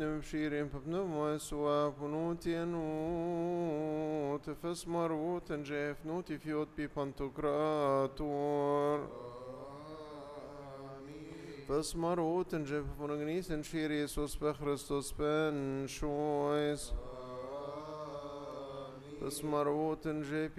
بشيرين ببنو سوا بنوتي نوت فاسمر وتنجف نوتي فيوت بي بانتوكراتور فاسمر وتنجف بنغنيس نشير يسوس بخريستوس بن شويس فاسمر وتنجف